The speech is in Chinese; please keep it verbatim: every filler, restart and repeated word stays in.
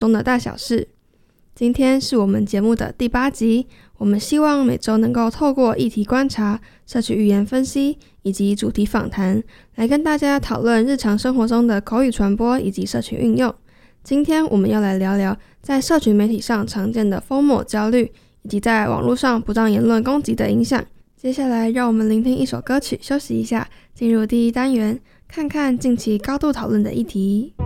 中的大小事。今天是我们节目的第八集，我们希望每周能够透过议题观察、社群语言分析以及主题访谈，来跟大家讨论日常生活中的口语传播以及社群运用。今天我们要来聊聊在社群媒体上常见的 FOMO 焦虑，以及在网络上不当言论攻击的影响。接下来让我们聆听一首歌曲休息一下，进入第一单元，看看近期高度讨论的议题。